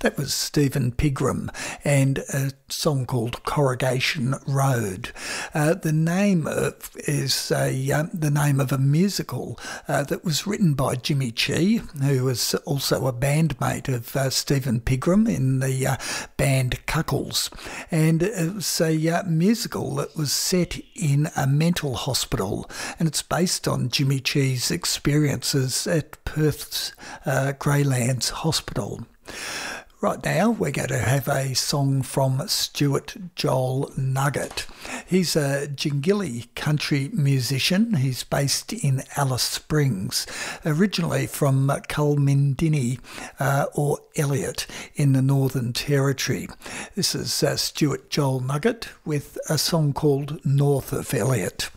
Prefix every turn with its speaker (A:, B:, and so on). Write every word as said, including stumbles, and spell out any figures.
A: That was Stephen Pigram and a song called Corrugation Road. Uh, the name of, is a, uh, the name of a musical uh, that was written by Jimmy Chi, who was also a bandmate of uh, Stephen Pigram in the uh, band Cuccles. And it was a uh, musical that was set in a mental hospital, and it's based on Jimmy Chi's experiences at Perth's uh, Greylands Hospital. Right now, we're going to have a song from Stuart Joel Nugget. He's a Jingili country musician. He's based in Alice Springs, originally from Culmindini uh, or Elliot in the Northern Territory. This is uh, Stuart Joel Nugget with a song called North of Elliot.